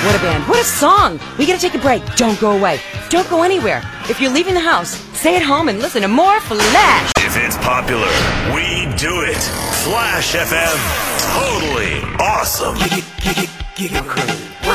What a band. What a song. We gotta take a break. Don't go away. Don't go anywhere. If you're leaving the house, stay at home and listen to more Flash. If it's popular, we do it. Flash FM. Totally awesome. Gig crew.